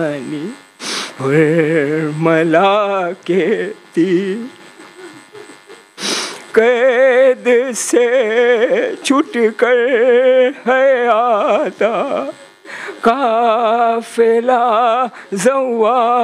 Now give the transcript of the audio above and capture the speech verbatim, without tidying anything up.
मला के तीर कैद से छूट कर है आता काफिला ज़व्वा